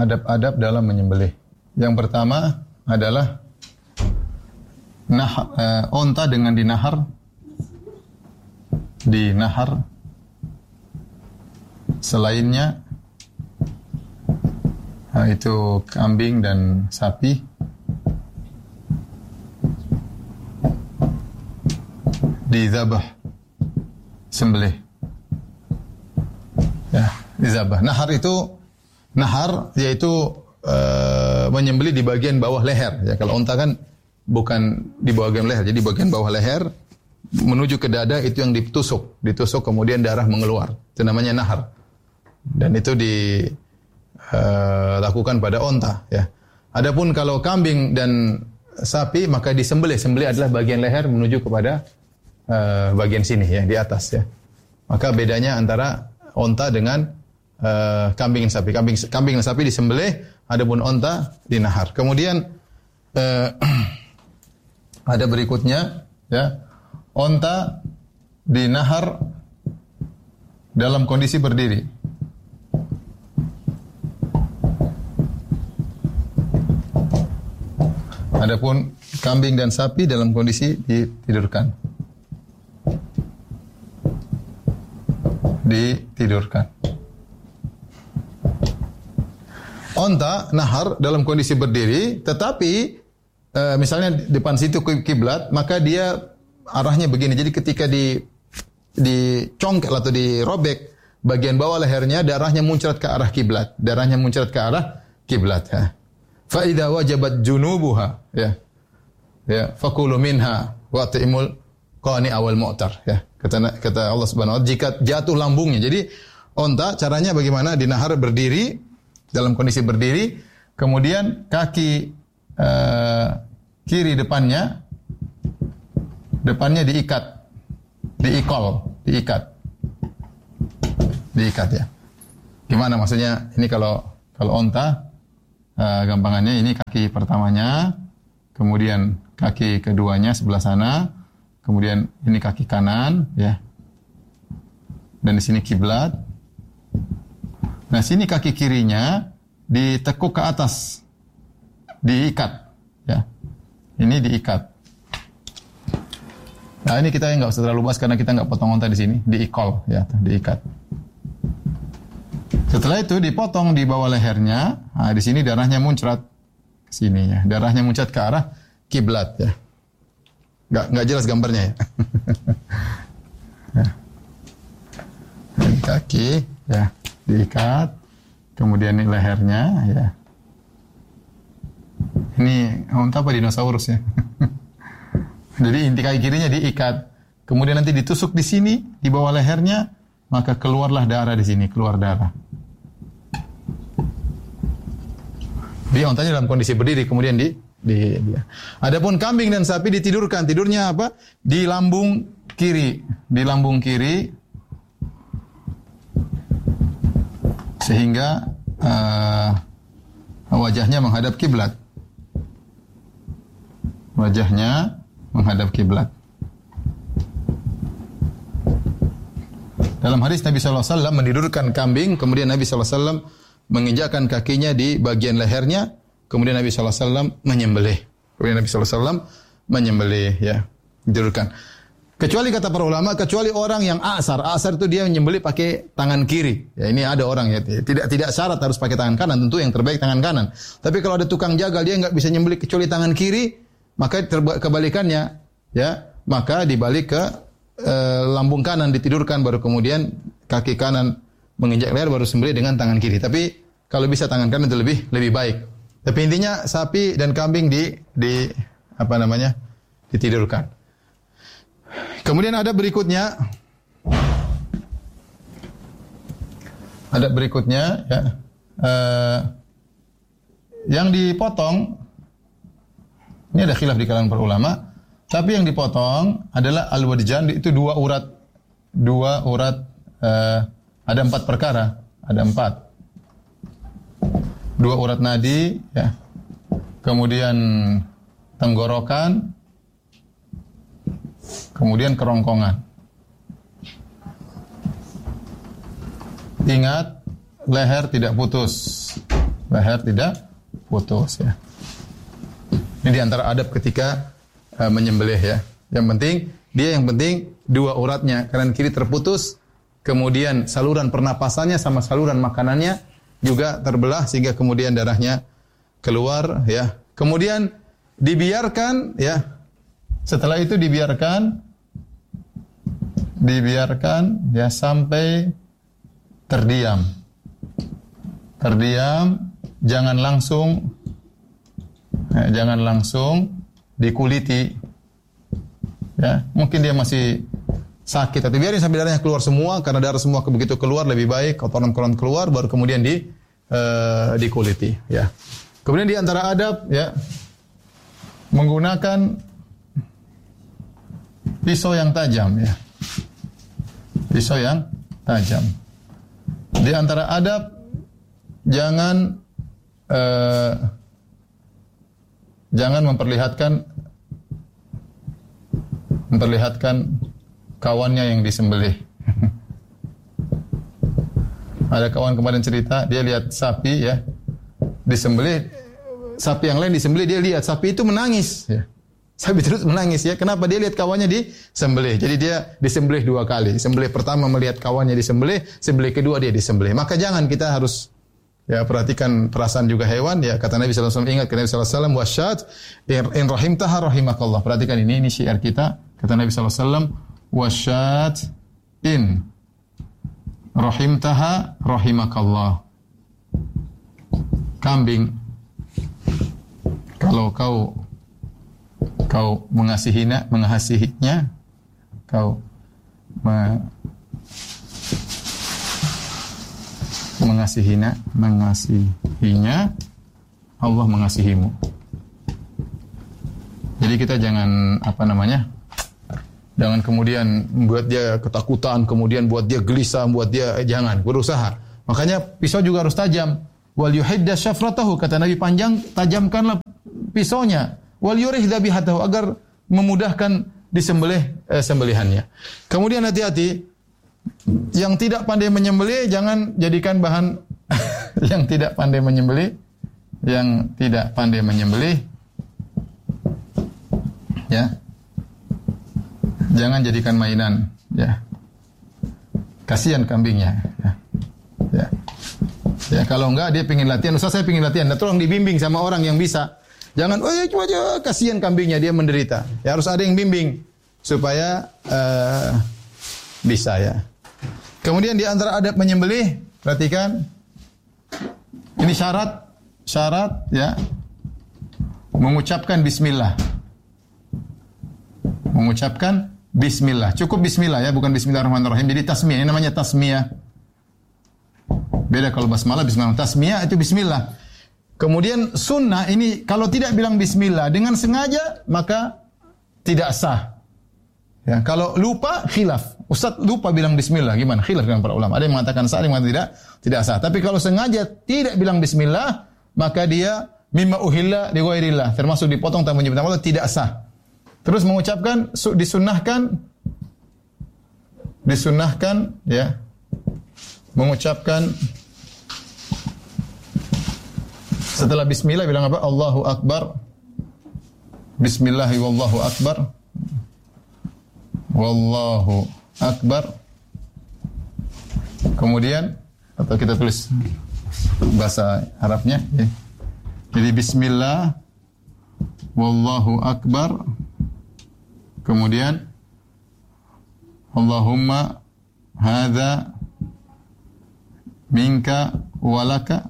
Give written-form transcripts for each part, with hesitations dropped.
adab-adab dalam menyembelih. Yang pertama adalah onta dengan dinahar. Selainnya itu kambing dan sapi dizabah, sembelih. Ya, dizabah. Nahar yaitu menyembelih di bagian bawah leher. Ya, kalau unta kan bukan di bagian leher, jadi bagian bawah leher menuju ke dada itu yang ditusuk kemudian darah mengeluar. Itu namanya nahar. Dan itu dilakukan pada unta. Ya. Adapun kalau kambing dan sapi maka disembelih. Sembelih adalah bagian leher menuju kepada bagian sini ya, di atas ya. Maka bedanya antara unta dengan kambing dan sapi. Kambing dan sapi disembelih, adapun unta dinahar. Kemudian ada berikutnya ya. Unta dinahar dalam kondisi berdiri. Adapun kambing dan sapi dalam kondisi ditidurkan. Unta nahar dalam kondisi berdiri, tetapi misalnya depan situ kiblat, maka dia arahnya begini. Jadi ketika dicongkel atau dirobek bagian bawah lehernya, darahnya muncrat ke arah kiblat. Ya. Fa idza wajabat junubuha ya. Ya, fakulu minha wa ta'imul qani awal mu'tar ya. Kata Allah Subhanahu wa taala, jika jatuh lambungnya. Jadi unta caranya bagaimana? Dinahar berdiri, dalam kondisi berdiri, kemudian kaki kiri depannya diikat ya. Gimana maksudnya? Ini kalau unta gampangannya ini kaki pertamanya, kemudian kaki keduanya sebelah sana, kemudian ini kaki kanan ya. Dan di sini kiblat. Nah, sini kaki kirinya ditekuk ke atas. Diikat ya. Ini diikat. Nah, ini kita enggak usah terlalu bahas karena kita enggak potong unta di sini, diikol ya, diikat. Setelah itu dipotong di bawah lehernya. Nah, di sini darahnya muncrat ke sini ya. Darahnya muncrat ke arah kiblat ya. Enggak jelas gambarnya ya. Ya. Kaki ya diikat. Kemudian ini lehernya ya. Ini unta apa dinosaurus ya? Jadi inti kaki kirinya diikat. Kemudian nanti ditusuk di sini di bawah lehernya, maka keluarlah darah di sini, keluar darah. Dia untanya dalam kondisi berdiri, kemudian dia. Adapun kambing dan sapi ditidurkan. Tidurnya apa? Di lambung kiri. Sehingga wajahnya menghadap kiblat. Dalam hadis Nabi SAW menidurkan kambing, kemudian Nabi SAW menginjakkan kakinya di bagian lehernya, kemudian Nabi SAW menyembelih. Ya, tidurkan. Kecuali kata para ulama, kecuali orang yang asar itu dia menyembelih pakai tangan kiri. Ya, ini ada orang ya, tidak syarat harus pakai tangan kanan, tentu yang terbaik tangan kanan. Tapi kalau ada tukang jagal dia enggak bisa nyembelih kecuali tangan kiri, maka kebalikannya ya, maka dibalik ke lambung kanan ditidurkan, baru kemudian kaki kanan menginjak leher, baru sembelih dengan tangan kiri. Tapi kalau bisa tangan kanan itu lebih baik. Tapi intinya sapi dan kambing ditidurkan. Kemudian ada berikutnya ya, yang dipotong. Ini ada khilaf di kalangan para ulama. Tapi yang dipotong adalah al-wadjan, itu dua urat. Ada 4 perkara. Ada 4. 2 urat nadi, ya. Kemudian tenggorokan. Kemudian kerongkongan. Ingat, leher tidak putus. Leher tidak putus ya. Ini di antara adab ketika menyembelih ya. Yang penting dua uratnya kanan kiri terputus, kemudian saluran pernapasannya sama saluran makanannya juga terbelah sehingga kemudian darahnya keluar ya. Kemudian dibiarkan ya. Setelah itu dibiarkan ya sampai terdiam. Jangan langsung dikuliti. Ya, mungkin dia masih sakit atau biarin sampai darahnya keluar semua, karena darah semua begitu keluar lebih baik, kotoran-kotoran keluar baru kemudian dikuliti, ya. Kemudian di antara adab ya menggunakan pisau yang tajam ya. Pisau yang tajam. Di antara adab jangan memperlihatkan kawannya yang disembelih. Ada kawan kemarin cerita, dia lihat sapi ya disembelih, sapi yang lain disembelih, dia lihat sapi itu menangis ya. Sapi terus menangis ya. Kenapa? Dia lihat kawannya disembelih. Jadi dia disembelih dua kali. Sembelih pertama melihat kawannya disembelih, sembelih kedua dia disembelih. Maka jangan, kita harus ya perhatikan perasaan juga hewan ya. Kata Nabi sallallahu alaihi wasallam, ingat Nabi sallallahu alaihi wasallam, wasyat in rahimtaha rahimakallah. Perhatikan ini syiar kita. Kata Nabi sallallahu alaihi wasallam, wasyat in rahimtaha rahimakallah. Kambing, kalau kau mengasihinya, kau mengasihinya, Allah mengasihimu. Jadi kita jangan jangan kemudian membuat dia ketakutan, kemudian buat dia gelisah, jangan, berusaha. Makanya pisau juga harus tajam. Wal yuhidda syafratahu, kata Nabi, tajamkanlah pisaunya. Wal yurih dzabihatahu, agar memudahkan sembelihannya. Kemudian hati-hati, yang tidak pandai menyembelih jangan jadikan bahan yang tidak pandai menyembelih ya. Jangan jadikan mainan ya. Kasihan kambingnya ya. Ya, kalau enggak dia pengin latihan, Ustaz saya pengin latihan, tolong dibimbing sama orang yang bisa. Jangan, cuma kasihan kambingnya, dia menderita. Ya harus ada yang bimbing supaya bisa ya. Kemudian di antara adab menyembelih, perhatikan ini syarat ya, mengucapkan bismillah. Cukup bismillah ya, bukan bismillahirrahmanirrahim. Jadi tasmiyah, ini namanya tasmiyah. Beda kalau basmalah, bismillah. Tasmiyah itu bismillah. Kemudian sunnah ini kalau tidak bilang bismillah dengan sengaja maka tidak sah. Ya, kalau lupa khilaf. Ustaz lupa bilang bismillah, gimana? Khilaf dengan para ulama. Ada yang mengatakan sah, ada yang mengatakan tidak sah. Tapi kalau sengaja tidak bilang bismillah, maka dia mimma uhilla li ghairillah, termasuk dipotong tanpa menyebut nama Allah, tidak sah. Terus mengucapkan disunnahkan ya. Mengucapkan setelah bismillah bilang apa? Allahu akbar. Bismillahi wallahu akbar. Wallahu akbar. Kemudian atau kita tulis bahasa Arabnya ya. Jadi bismillah wallahu akbar. Kemudian Allahumma hadza minka walaka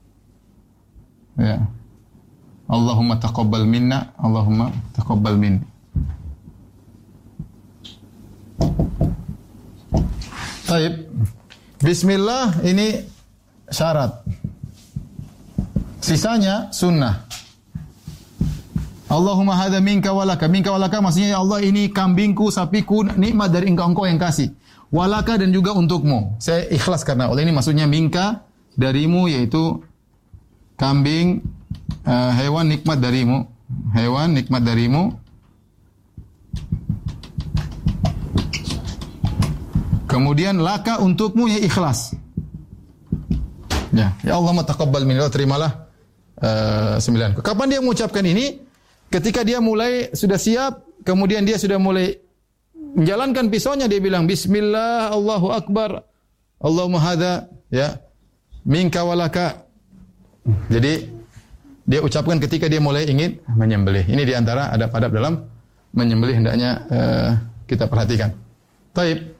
ya. Allahumma taqabbal minna, Allahumma taqabbal minni. Baik. Bismillah ini syarat. Sisanya sunnah. Allahumma hadza minka walaka. Minka walaka maksudnya ya Allah ini kambingku, sapiku, nikmat dari engkau yang kasih. Walaka dan juga untukmu. Saya ikhlas karena oleh ini maksudnya minka darimu, yaitu kambing, hewan nikmat darimu. Hewan nikmat darimu. Kemudian laka untukmu, ya ikhlas. Ya Allah taqabbal minni, terimalah sembilan. Kapan dia mengucapkan ini? Ketika dia mulai sudah siap, kemudian dia sudah mulai menjalankan pisaunya, dia bilang bismillah, Allahu akbar, Allahumma hadza ya minka walaka. Jadi dia ucapkan ketika dia mulai ingin menyembelih. Ini di antara adab-adab dalam menyembelih hendaknya kita perhatikan. Baik.